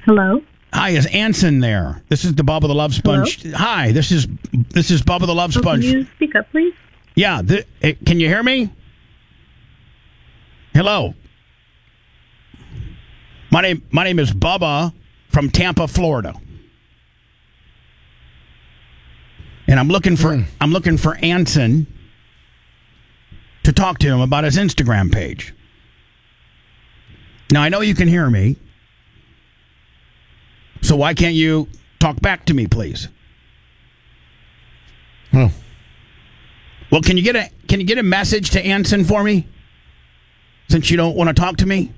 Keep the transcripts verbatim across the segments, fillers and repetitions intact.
Hello? Hi, is Anson there? This is the Bubba the Love Sponge. Hello? Hi, this is this is Bubba the Love Oh, Sponge. can you speak up, please? Yeah, th- eh, can you hear me? Hello. My name my name is Bubba from Tampa, Florida. And I'm looking for Mm. I'm looking for Anson to talk to him about his Instagram page. Now I know you can hear me. So why can't you talk back to me, please? Hmm. Well, can you get a can you get a message to Anson for me? Since you don't want to talk to me?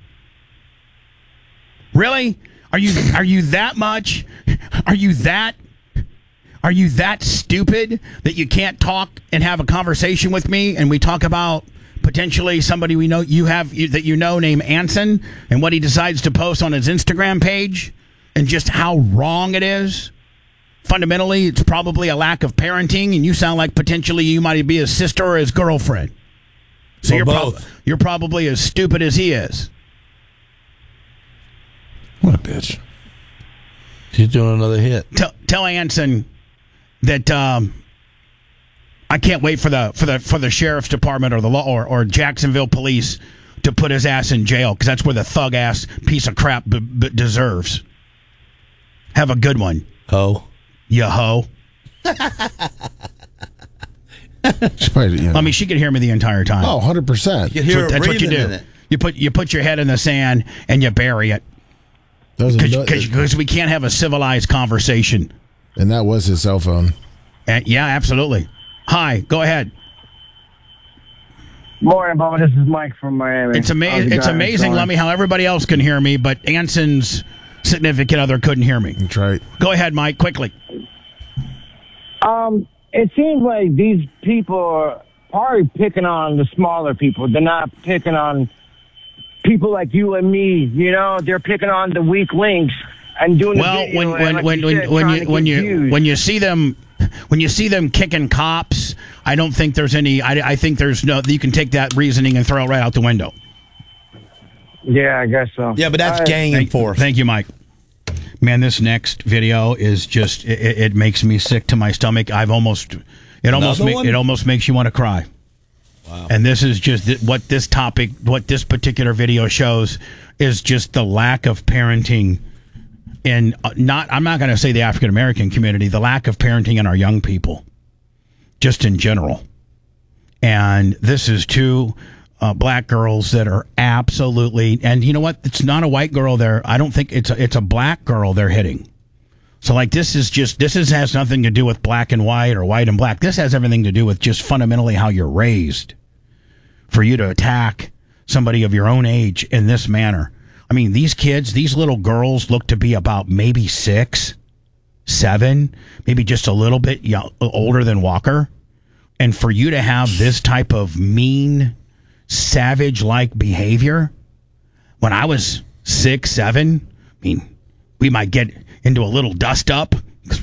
Really? Are you are you that much? Are you that Are you that stupid that you can't talk and have a conversation with me and we talk about potentially somebody we know you have you, that you know named Anson and what he decides to post on his Instagram page and just how wrong it is? Fundamentally, it's probably a lack of parenting, and you sound like potentially you might be his sister or his girlfriend. So Or you're, prob- both. you're probably as stupid as he is. What a bitch. She's doing another hit. Tell, tell Anson that um, I can't wait for the for the for the sheriff's department or the law or, or Jacksonville police to put his ass in jail because that's where the thug ass piece of crap b- b- deserves. Have a good one, Oh. you hoe. She probably, you know. I mean, she could hear me the entire time. Oh, one hundred percent. You hear her that's what you breathing do. in it. You put you put your head in the sand and you bury it That was a- because we can't have a civilized conversation. and that was his cell phone. Uh, yeah, absolutely. Hi, go ahead. Morning, Bubba. This is Mike from Miami. It's How's amazing. it It's going? amazing, Going? Lummy, how everybody else can hear me, but Anson's significant other couldn't hear me. That's right. Go ahead, Mike, quickly. Um, it seems like these people are probably picking on the smaller people. They're not picking on people like you and me. You know, they're picking on the weak links and doing Well, the video. when and when like when you when, said, when trying you to when get you views. when you see them when you see them kicking cops, I don't think there's any. I, I think there's no. You can take that reasoning and throw it right out the window. Yeah, I guess so. Yeah, but that's All right. gang Thank, enforced. thank you, Mike. Man, this next video is just it, it it makes me sick to my stomach. I've almost it almost Another ma- one? it almost makes you want to cry. Wow. And this is just th- what this topic, what this particular video shows is just the lack of parenting in uh, not I'm not going to say the African American community, the lack of parenting in our young people, just in general. And this is two uh, black girls that are absolutely, and you know what? It's not a white girl there. I don't think it's a, it's a black girl they're hitting. So like this is just this is has nothing to do with black and white or white and black. This has everything to do with just fundamentally how you're raised. For you to attack somebody of your own age in this manner. I mean, these kids, these little girls look to be about maybe six, seven, maybe just a little bit young, older than Walker. And for you to have this type of mean, savage-like behavior, when I was six, seven, I mean, we might get into a little dust up,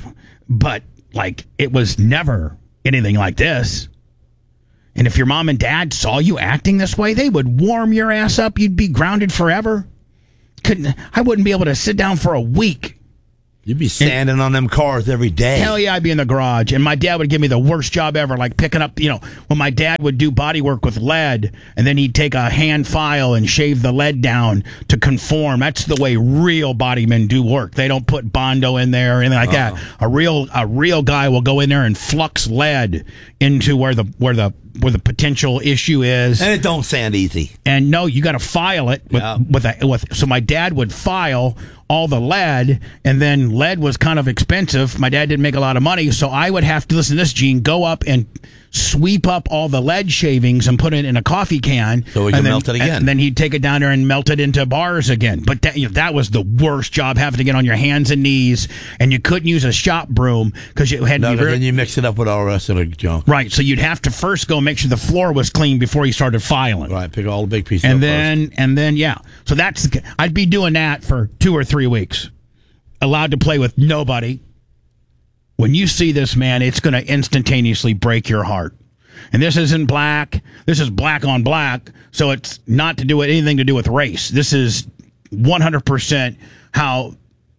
but like it was never anything like this. And if your mom and dad saw you acting this way, they would warm your ass up. You'd be grounded forever. Couldn't I wouldn't be able to sit down for a week. You'd be sanding on them cars every day. Hell yeah, I'd be in the garage. And my dad would give me the worst job ever, like picking up, you know, when my dad would do body work with lead, and then he'd take a hand file and shave the lead down to conform. That's the way real body men do work. They don't put Bondo in there or anything like Uh-oh. that. A real a real guy will go in there and flux lead into where the where the where the potential issue is. And it don't sound easy. And no, you got to file it with Yeah. with a with. So my dad would file all the lead, and then lead was kind of expensive. My dad didn't make a lot of money, so I would have to listen to this, Gene. Go up and sweep up all the lead shavings and put it in a coffee can. So we and can then, melt it again. And then he'd take it down there and melt it into bars again. But that, you know, that was the worst job, having to get on your hands and knees, and you couldn't use a shop broom because you had No, to be but very, then you mix it up with all the rest of the junk. right. So you'd have to first go make sure the floor was clean before you started filing. Right, pick all the big pieces And up then, and then, yeah. So that's, the, I'd be doing that for two or three weeks. Allowed to play with nobody. When you see this, man, it's going to instantaneously break your heart. And this isn't black. This is black on black. So it's not to do with anything to do with race. This is one hundred percent how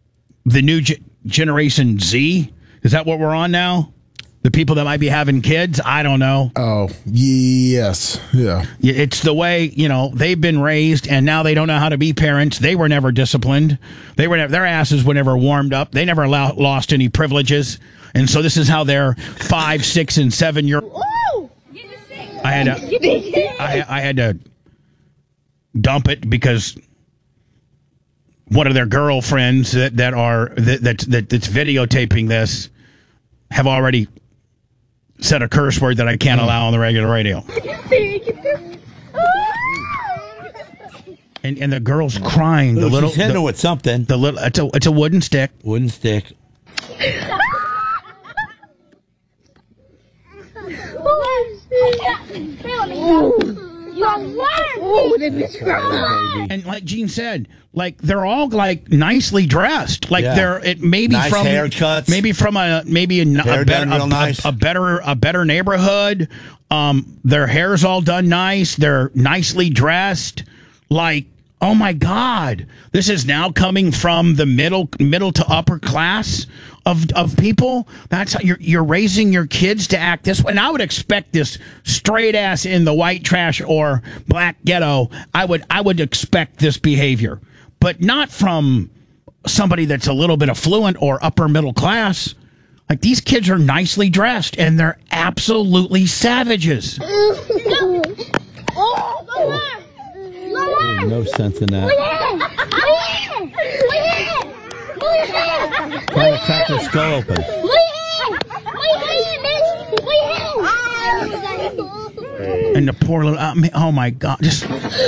the new ge- generation Z. Is that what we're on now? The people that might be having kids? I don't know. Oh, yes. Yeah. Yeah, it's the way, you know, they've been raised and now they don't know how to be parents. They were never disciplined. They were never, their asses were never warmed up. They never allow, lost any privileges. And so this is how their five, six, and seven year I had to I, I had to dump it because one of their girlfriends that, that are that, that that that's videotaping this have already said a curse word that I can't allow on the regular radio. And and the girl's crying. The Ooh, little she's hitting the, her with something. The little it's a it's a wooden stick. Wooden stick. And like Gene said, like they're all like nicely dressed. Like Yeah. they're it maybe Nice from haircuts. maybe from a maybe a, a, Hair better, done real a, nice. a, a better a better neighborhood. Um, their hair's all done nice. They're nicely dressed. Like, oh my God, this is now coming from the middle middle to upper class of of people. That's how you're you're raising your kids to act this way. And I would expect this straight ass in the white trash or black ghetto. I would I would expect this behavior, but not from somebody that's a little bit affluent or upper middle class. Like these kids are nicely dressed and they're absolutely savages. There's no sense in that. Trying to crack her skull open. And the poor little, uh, oh my God, just.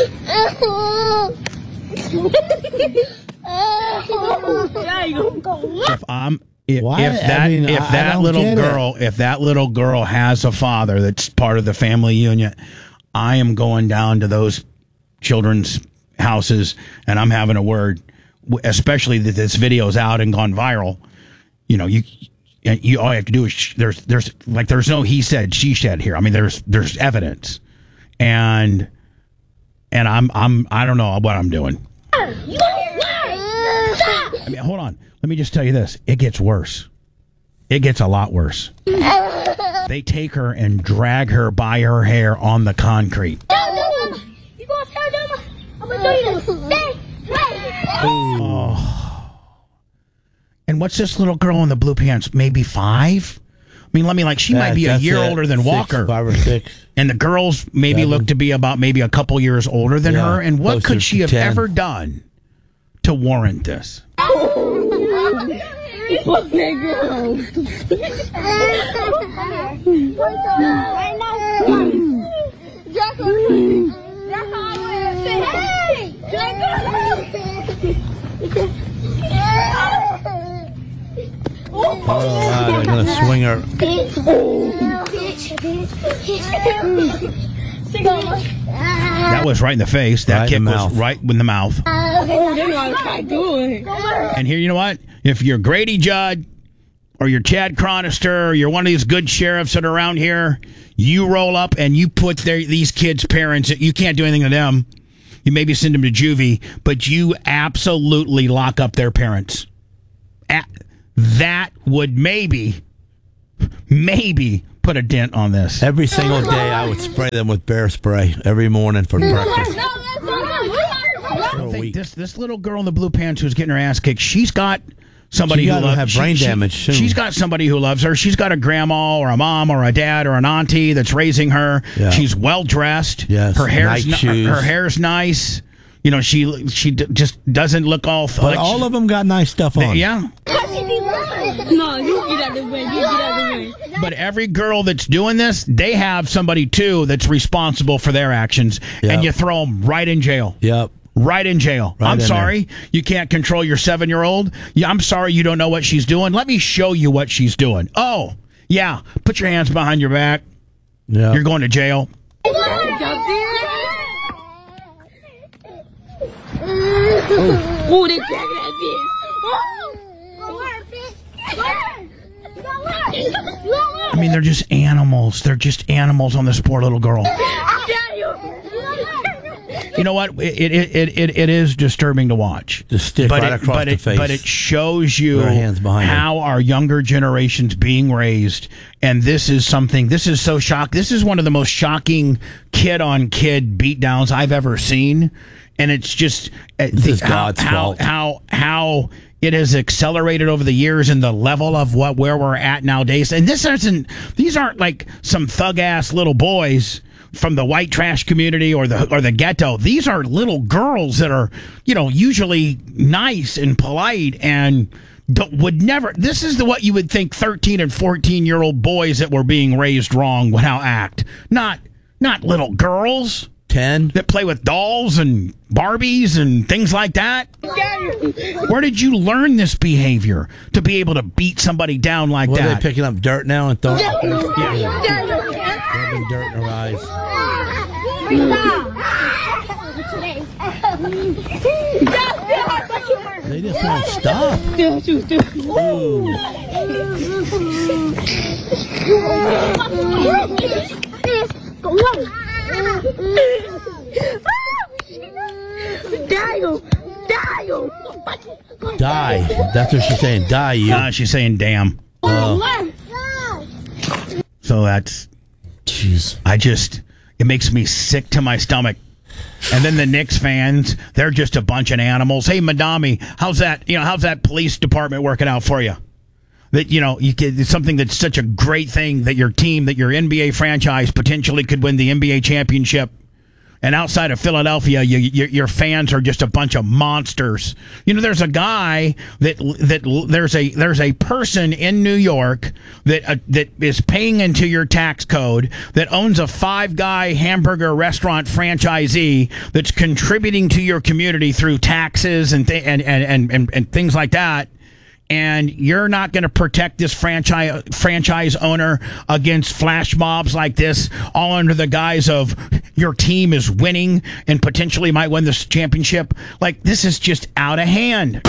If I'm, if, Why? if I that, mean, if I- I that don't little get it. girl, if that little girl has a father that's part of the family union, I am going down to those children's houses and I'm having a word, especially that this video's out and gone viral. You know, you, you all you have to do is sh- there's there's like there's no he said she said here. I mean, there's there's evidence, and and I'm I'm I don't know what I'm doing. I mean, hold on. Let me just tell you this. It gets worse. It gets a lot worse. They take her and drag her by her hair on the concrete. Oh. And what's this little girl in the blue pants? Maybe five? I mean, let me like, she might be a That's year it. older than Six, Walker. Five or six. And the girls maybe Seven. look to be about maybe a couple years older than Yeah, her. And what closer could she to have ten. ever done to warrant this? Oh, wow, they're gonna swing her. That was right in the face. That Right kick in the was mouth. right in the mouth. And here, you know what? If you're Grady Judd or you're Chad Chronister or you're one of these good sheriffs that are around here, you roll up and you put their, these kids' parents, you can't do anything to them. You maybe send them to juvie, but you absolutely lock up their parents. A- that would maybe, maybe put a dent on this. Every single day, I would spray them with bear spray every morning for breakfast. I For a think week. this this little girl in the blue pants who's getting her ass kicked, she's got somebody She who gotta loves have she- brain she- damage soon. She's got somebody who loves her. She's got a grandma or a mom or a dad or an auntie that's raising her. Yeah. She's well dressed. Yes, her hair's nice ni- her, shoes. her hair's nice. You know, she she d- just doesn't look all. Th- But like all she- of them got nice stuff on. yeah. No, you get out of the way. You get out of the way. But every girl that's doing this, they have somebody too that's responsible for their actions, Yep. and you throw them right in jail. Yep. Right in jail. Right I'm in sorry you can't control your seven-year-old. Yeah, I'm sorry you don't know what she's doing. Let me show you what she's doing. Oh, yeah. Put your hands behind your back. Yep. You're going to jail. Oh, they dragging that bitch. I mean, they're just animals. They're just animals on this poor little girl. you know what? It it, it, it it is disturbing to watch. The stick but right it, across but the it, face. But it shows you With our hands behind how our younger generation's being raised, and this is something. This is so shock. This is one of the most shocking kid on kid beatdowns I've ever seen, and it's just uh, This the, is how, God's how, fault. how how it has accelerated over the years and the level of what where we're at nowadays. And this isn't. These aren't like some thug ass little boys from the white trash community or the or the ghetto. These are little girls that are, you know, usually nice and polite and don't, would never. This is the what you would think thirteen and fourteen year old boys that were being raised wrong would how act. Not not little girls ten that play with dolls and Barbies and things like that. Where did you learn this behavior to be able to beat somebody down like What, are that? they picking up dirt now and throwing rubbing Yeah. dirt in her eyes? They just won't stop. Still, still, still. Go on. Dio, Dio. Die. That's what she's saying. Die, you. Uh, she's saying damn. Oh. So that's, Jeez. I just, it makes me sick to my stomach. And then the Knicks fans, they're just a bunch of animals. Hey, Madami, how's that, you know, how's that police department working out for you? That, you know, you get, it's something that's such a great thing that your team, that your N B A franchise potentially could win the N B A championship. And outside of Philadelphia, you, you, your fans are just a bunch of monsters. You know, there's a guy that that there's a there's a person in New York that uh, that is paying into your tax code, that owns a Five Guy hamburger restaurant franchisee, that's contributing to your community through taxes and th- and, and, and, and and things like that. And you're not going to protect this franchise franchise owner against flash mobs like this, all under the guise of your team is winning and potentially might win this championship. Like, this is just out of hand.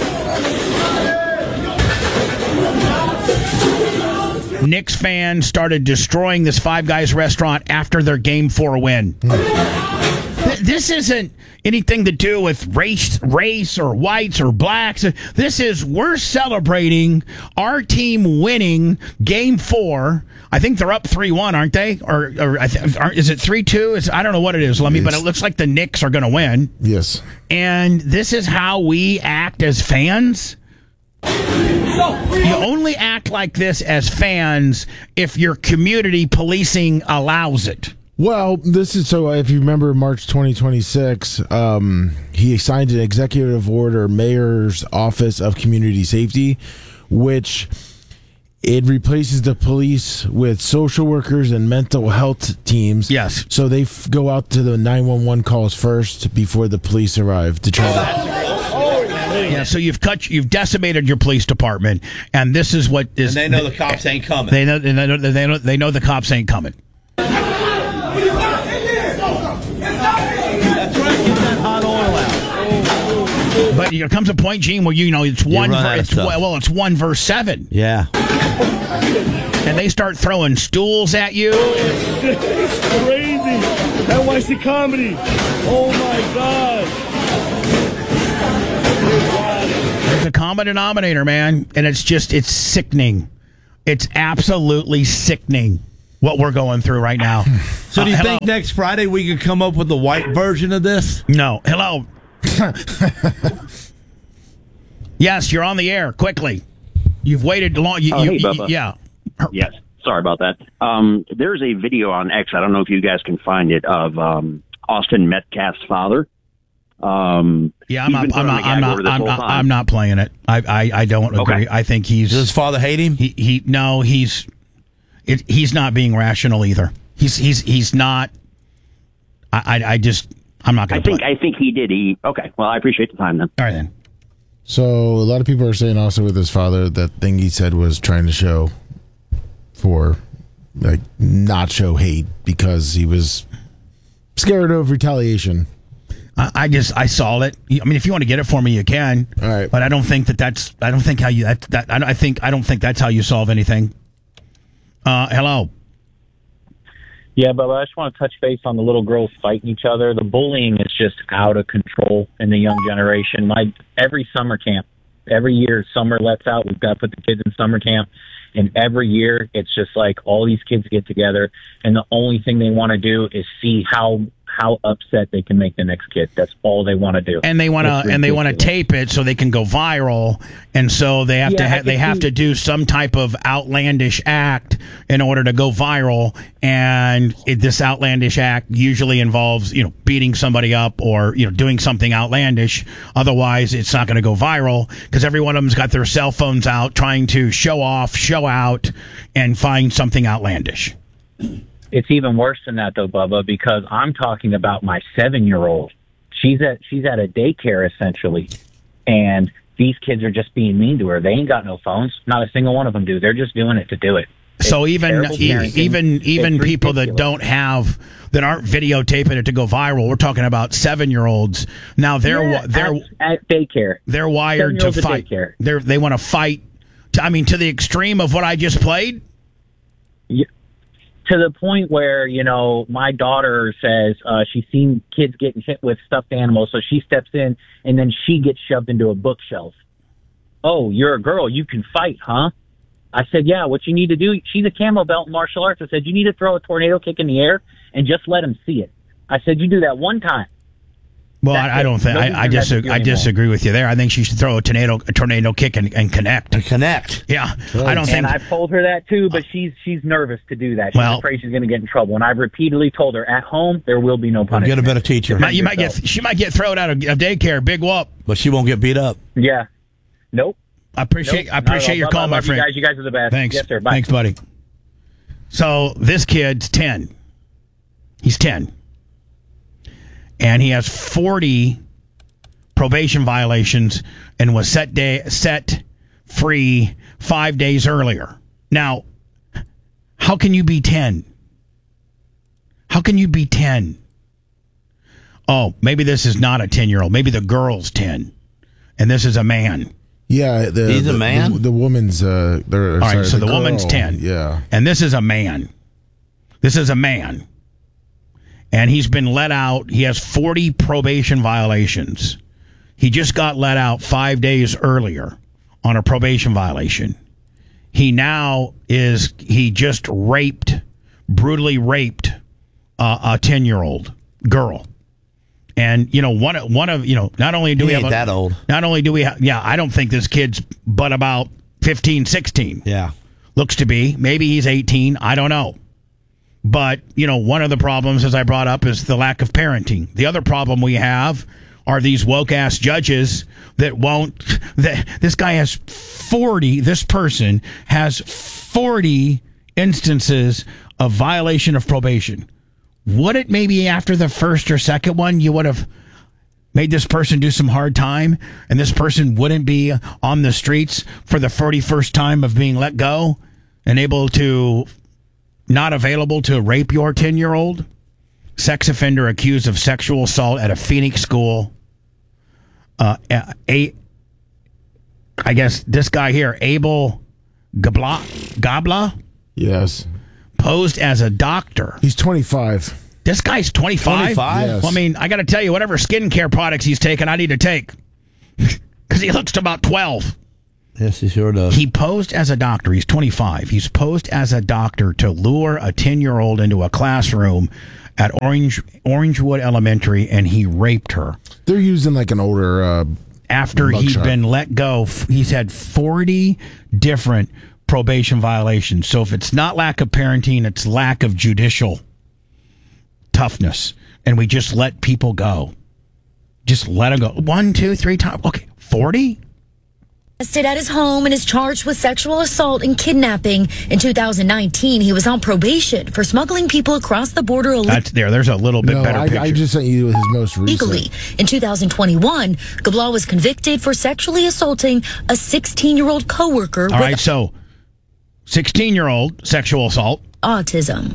Knicks fans started destroying this Five Guys restaurant after their Game Four win. This isn't anything to do with race, race or whites or blacks. This is, we're celebrating our team winning Game Four. I think they're up three one, aren't they? Or, or I th- are, is it three two? It's, I don't know what it is, Lemmy, but it looks like the Knicks are going to win. Yes. And this is how we act as fans? You only act like this as fans if your community policing allows it. Well, this is so. If you remember, March twenty twenty-six, um, he signed an executive order, Mayor's Office of Community Safety, which it replaces the police with social workers and mental health teams. Yes. So they f- go out to the nine one one calls first before the police arrive to try to. Yeah, so you've cut, you've decimated your police department, and this is what is. And they know the cops ain't coming. They know, they know, they know, they know the cops ain't coming. That's right. Get that hot oil out. But there comes a point, Gene, where you know it's one. run Ver, out of it's stuff. well, it's one verse seven, Yeah. and they start throwing stools at you. It's crazy. That N Y C comedy. Oh my God. There's a common denominator, man, and it's just it's sickening. It's absolutely sickening what we're going through right now. So do you Uh, think hello? next Friday we could come up with the white version of this? No. Hello. Yes, you're on the air. Quickly. You've waited long. You, Oh, you, hey, you- Bubba. yeah. Yes. Sorry about that. Um, there's a video on X. I don't know if you guys can find it of um, Austin Metcalf's father. Um, Yeah, I'm he's not. been I'm put on not. the I'm gag not. order this I'm whole not, time. I'm not playing it. I. I, I don't agree. Okay. I think he's. Does his father hate him? He. He. No. He's. It, he's not being rational either. He's. He's. He's not. I. I, I just. I'm not I going to. think I think he did. He okay. Well, I appreciate the time then. All right then. So a lot of people are saying also with his father that thing he said was trying to show for like not show hate because he was scared of retaliation. I, I just. I saw it. I mean, if you want to get it for me, you can. All right. But I don't think that that's. I don't think how you. That. that I, I think. I don't think that's how you solve anything. Uh. Hello. Yeah, but I just want to touch base on the little girls fighting each other. The bullying is just out of control in the young generation. My every summer camp, every year summer lets out, we've got to put the kids in summer camp. And every year, it's just like all these kids get together, and the only thing they want to do is see how how upset they can make the next kid. That's all they want to do. And they want to and they want to tape it so they can go viral. And so they have Yeah, to I ha- can they have see- to do some type of outlandish act in order to go viral. And it, this outlandish act usually involves, you know, beating somebody up or, you know, doing something outlandish. Otherwise, it's not going to go viral because every one of them's got their cell phones out trying to show off, show out, and find something outlandish. It's even worse than that, though, Bubba, because I'm talking about my seven-year-old. She's at she's at a daycare, essentially, and these kids are just being mean to her. They ain't got no phones. Not a single one of them do. They're just doing it to do it. So It's even terrible e- parenting. even even It's people that ridiculous. don't have that aren't videotaping it to go viral. We're talking about seven year olds. Now they're Yeah, wi- they're at, at daycare. they're wired to Seven-year-olds at fight. daycare. They're they want to fight. To, I mean, to the extreme of what I just played. Yeah. To the point where, you know, my daughter says uh, she's seen kids getting hit with stuffed animals, so she steps in, and then she gets shoved into a bookshelf. Oh, you're a girl. You can fight, huh? I said, yeah, what you need to do, she's a camo belt in martial arts. I said, you need to throw a tornado kick in the air and just let him see it. I said, you do that one time. Well, That's I, I don't it. think Nobody's I, I, gonna dis- mess with you I anymore. disagree with you there. I think she should throw a tornado a tornado kick and, and connect. And connect. Yeah, I don't think. And I've told her that too, but she's she's nervous to do that. She's Well- afraid she's going to get in trouble. And I've repeatedly told her, at home, there will be no We'll punishment. get a better teacher. Might- you might yourself. get she might get thrown out of, of daycare. Big whoop. But she won't get beat up. Yeah. Nope. I appreciate Nope, I not at appreciate all. your Bubba, call, I my love friend. You guys, you guys are the best. Thanks. Yes, sir. Bye. Thanks, buddy. So this kid's ten. He's ten. And he has forty probation violations and was set day set free five days earlier. Now, how can you be ten? How can you be ten? Oh, maybe this is not a ten-year-old. Maybe the girl's ten, and this is a man. Yeah, the, He's a the- man? The, the woman's. Uh, they're, All right, sorry, so the, girl, woman's ten. Yeah, And this is a man. This is a man. And he's been let out. He has forty probation violations. He just got let out five days earlier on a probation violation. He now is, he just raped, brutally raped uh, a ten-year-old girl. And, you know, one, one of, you know, not only do He we have ain't a, that old. Not only do we have, yeah, I don't think this kid's but about fifteen, sixteen. Yeah. Looks to be. Maybe he's eighteen. I don't know. But, you know, one of the problems, as I brought up, is the lack of parenting. The other problem we have are these woke-ass judges that won't... That, this guy has forty... This person has forty instances of violation of probation. Would it maybe after the first or second one, you would have made this person do some hard time, and this person wouldn't be on the streets for the forty-first time of being let go and able to... Not available to rape your ten-year-old? Sex offender accused of sexual assault at a Phoenix school. Uh, a, I guess this guy here, Abel Gabla, Gabla, yes. posed as a doctor. He's twenty-five. This guy's twenty-five? twenty-five? Yes. Well, I mean, I got to tell you, whatever skincare products he's taking, I need to take. Because he looks to about twelve. Yes, he sure does. He posed as a doctor. He's twenty-five. He's posed as a doctor to lure a ten-year-old into a classroom at Orange Orangewood Elementary, and he raped her. They're using like an older. Uh, After he'd Mugshot. been let go, f- he's had forty different probation violations. So if it's not lack of parenting, it's lack of judicial toughness. And we just let people go. Just let them go. One, two, three times. Okay, forty? Arrested at his home and is charged with sexual assault and kidnapping. In two thousand nineteen, he was on probation for smuggling people across the border illegally. That's there. There's a little bit no, better I, picture. I just sent you his most recent. Legally. In two thousand twenty-one, Gabla was convicted for sexually assaulting a sixteen-year-old coworker All with right, so sixteen-year-old sexual assault. autism.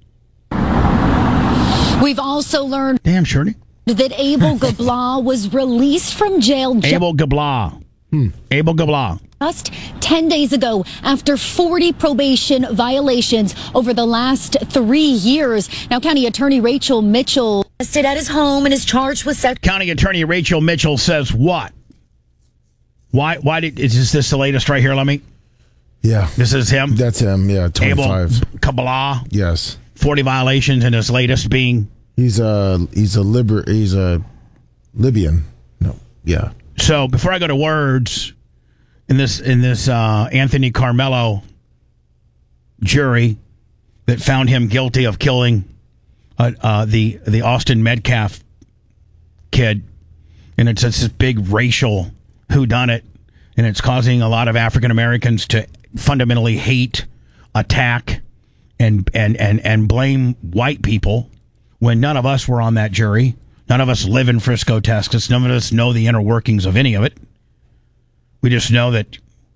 We've also learned Damn, Shirley. that Abel Gabla was released from jail. ju- Abel Gabla. Hmm. Abel Gabla. Just ten days ago, after forty probation violations over the last three years. Now, County Attorney Rachel Mitchell Arrested at his home and is charged with sexual. County Attorney Rachel Mitchell says what? Why? Why did is this, this the latest right here? Let me. Yeah, this is him. That's him. Yeah, twenty-five. Abel Kabbalah. Yes, forty violations, and his latest being he's a he's a liber he's a Libyan. No, yeah. So before I go to words, in this in this uh, Anthony Carmelo jury that found him guilty of killing uh, uh, the the Austin Metcalf kid, and it's, it's this big racial whodunit, and it's causing a lot of African Americans to fundamentally hate, attack, and and and and blame white people when none of us were on that jury. None of us live in Frisco, Texas. None of us know the inner workings of any of it. We just know that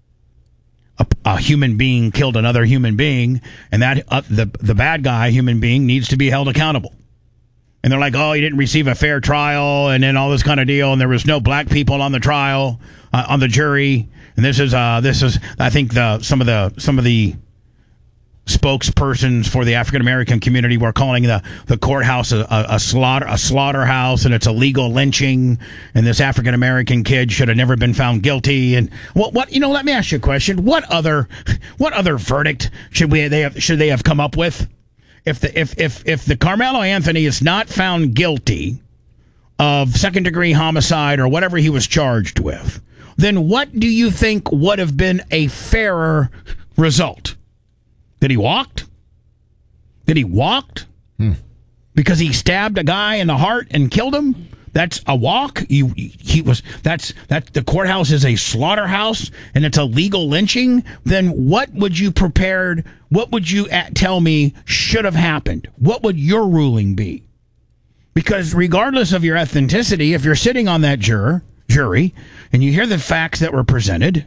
a, a human being killed another human being, and that uh, the the bad guy, human being, needs to be held accountable. And they're like, oh, he didn't receive a fair trial, and then all this kind of deal, and there was no black people on the trial, uh, on the jury. And this is, uh, this is, I think the some of the some of the spokespersons for the African American community were calling the, the courthouse a, a, a slaughter a slaughterhouse, and it's a legal lynching, and this African American kid should have never been found guilty. And what what you know? Let me ask you a question. What other what other verdict should we they have, should they have come up with if the if if if the Carmelo Anthony is not found guilty of second degree homicide or whatever he was charged with? Then what do you think would have been a fairer result? That he walked? That he walked? Hmm. Because he stabbed a guy in the heart and killed him? That's a walk? You, he was. That's that. The courthouse is a slaughterhouse, and it's a legal lynching. Then what would you prepared? What would you at, tell me should have happened? What would your ruling be? Because regardless of your ethnicity, if you're sitting on that juror jury and you hear the facts that were presented,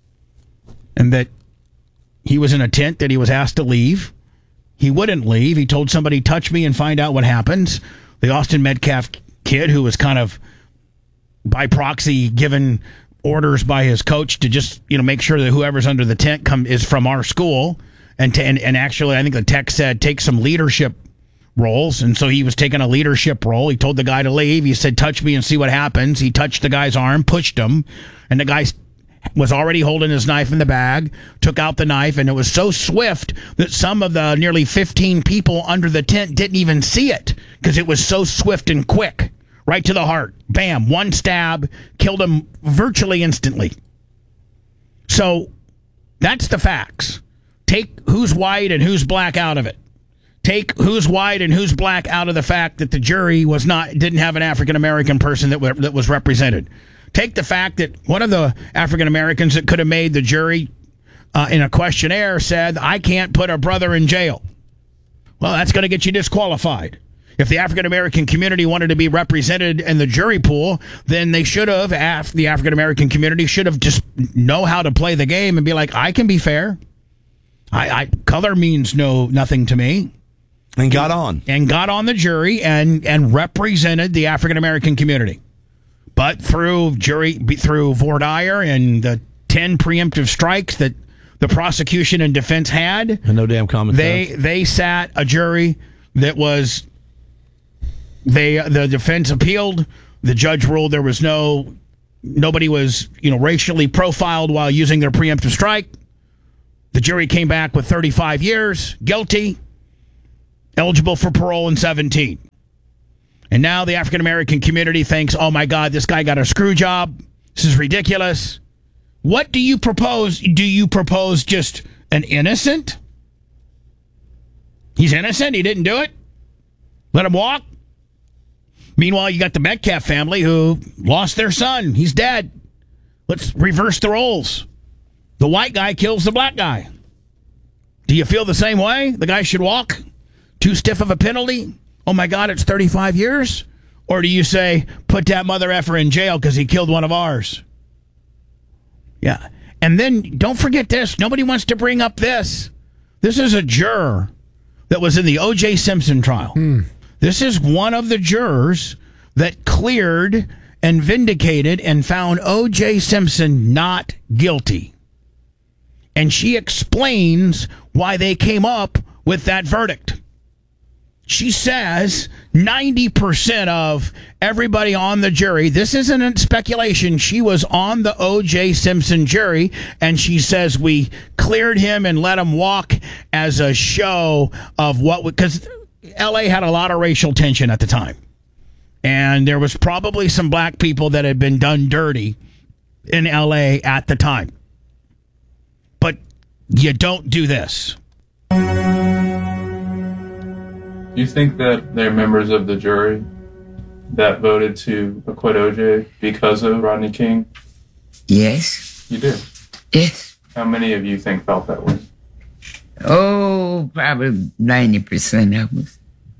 and that he was in a tent that he was asked to leave. He wouldn't leave. He told somebody, touch me and find out what happens. The Austin Metcalf kid, who was kind of by proxy given orders by his coach to just, you know, make sure that whoever's under the tent come is from our school. And, to, and, and actually, I think the text said, take some leadership roles. And so he was taking a leadership role. He told the guy to leave. He said, touch me and see what happens. He touched the guy's arm, pushed him, and the guy was already holding his knife in the bag, took out the knife, and it was so swift that some of the nearly fifteen people under the tent didn't even see it because it was so swift and quick. Right to the heart. Bam. One stab. Killed him virtually instantly. So that's the facts. Take who's white and who's black out of it. Take who's white and who's black out of the fact that the jury was not didn't have an African American person that, were, that was represented. Take the fact that one of the African Americans that could have made the jury uh, in a questionnaire said, I can't put a brother in jail. Well, that's going to get you disqualified. If the African American community wanted to be represented in the jury pool, then they should have, af- the African American community should have just know how to play the game and be like, I can be fair. I, I color means no nothing to me. And got on. And got on the jury and, and represented the African American community. But through jury, through voir dire and the ten preemptive strikes that the prosecution and defense had, and no damn common they sense. they sat a jury that was they the defense appealed. The judge ruled there was no nobody was you know racially profiled while using their preemptive strike. The jury came back with thirty-five years, guilty, eligible for parole in seventeen. And now the African American community thinks, oh my God, this guy got a screw job. This is ridiculous. What do you propose? Do you propose just an innocent? He's innocent. He didn't do it. Let him walk. Meanwhile, you got the Metcalf family who lost their son. He's dead. Let's reverse the roles. The white guy kills the black guy. Do you feel the same way? The guy should walk? Too stiff of a penalty? Oh my God, it's thirty-five years? Or do you say, put that mother effer in jail because he killed one of ours? Yeah. And then don't forget this. Nobody wants to bring up this. This is a juror that was in the O J Simpson trial. Hmm. This is one of the jurors that cleared and vindicated and found O J Simpson not guilty. And she explains why they came up with that verdict. She says ninety percent of everybody on the jury, this isn't speculation, she was on the O J Simpson jury, and she says we cleared him and let him walk as a show of what, because L A had a lot of racial tension at the time. And there was probably some black people that had been done dirty in L A at the time. But you don't do this. Do you think that they're members of the jury that voted to acquit O J because of Rodney King? Yes. You do? Yes. How many of you think felt that way? Oh, probably ninety percent of us.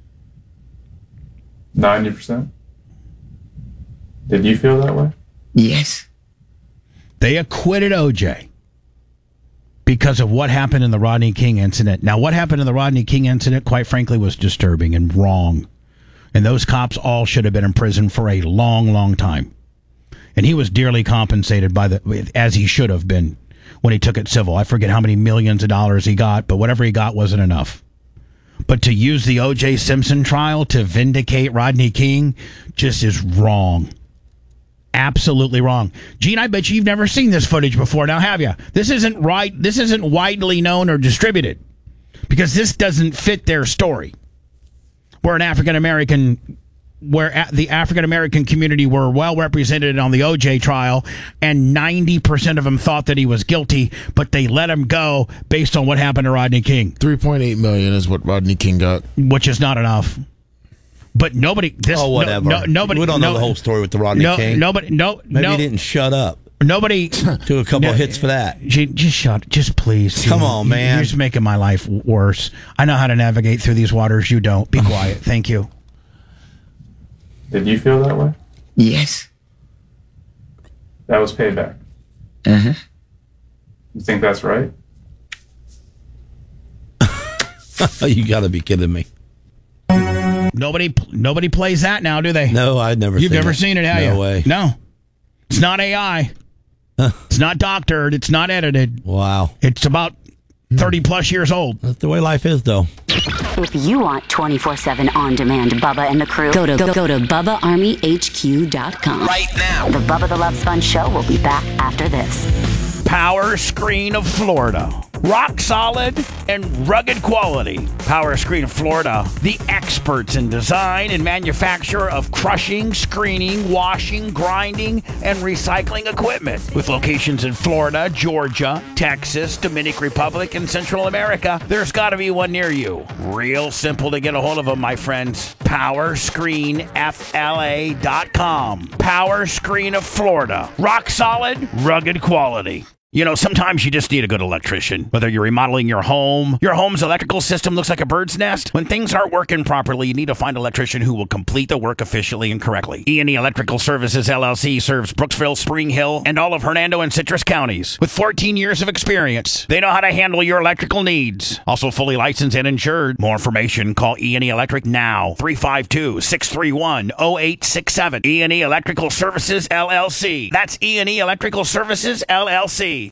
ninety percent? Did you feel that way? Yes. They acquitted O J because of what happened in the Rodney King incident. Now, what happened in the Rodney King incident, quite frankly, was disturbing and wrong. And those cops all should have been in prison for a long, long time. And he was dearly compensated by the, as he should have been when he took it civil. I forget how many millions of dollars he got, but whatever he got wasn't enough. But to use the O J Simpson trial to vindicate Rodney King just is wrong. Absolutely wrong. Gene, I bet you you've never seen this footage before now, have you? This isn't right. This isn't widely known or distributed because this doesn't fit their story. Where an African American, where the African American community were well represented on the O J trial, and ninety percent of them thought that he was guilty, but they let him go based on what happened to Rodney King. three point eight million dollars is what Rodney King got, which is not enough. But nobody. This, oh, whatever. No, no, nobody. We don't know no, the whole story with the Rodney no, King. Nobody. No. Maybe no, he didn't shut up. Nobody. Do a couple no, of hits for that. Just, just shut. Just please. Come Gene, on, man. You're just making my life worse. I know how to navigate through these waters. You don't. Be quiet. Thank you. Did you feel that way? Yes. That was payback. Uh-huh. You think that's right? You got to be kidding me. Nobody, nobody plays that now, do they? No, I've never. You've seen never it. seen it, have no you? way. No, it's not A I. Huh. It's not doctored. It's not edited. Wow. It's about thirty plus years old. That's the way life is, though. If you want twenty-four seven on-demand Bubba and the crew, go to go, go to Bubba Army H Q dot com. Right now. The Bubba the Love Sponge Show will be back after this. Power Screen of Florida. Rock solid and rugged quality. Power Screen of Florida, the experts in design and manufacture of crushing, screening, washing, grinding, and recycling equipment. With locations in Florida, Georgia, Texas, Dominican Republic, and Central America, there's got to be one near you. Real simple to get a hold of them, my friends. Power Screen F L A dot com. Power Screen of Florida. Rock solid, rugged quality. You know, sometimes you just need a good electrician. Whether you're remodeling your home, your home's electrical system looks like a bird's nest. When things aren't working properly, you need to find an electrician who will complete the work efficiently and correctly. E and E Electrical Services, L L C serves Brooksville, Spring Hill, and all of Hernando and Citrus counties. With fourteen years of experience, they know how to handle your electrical needs. Also fully licensed and insured. More information, call E and E Electric now. three five two, six three one, zero eight six seven. E and E Electrical Services, L L C. That's E and E Electrical Services, L L C.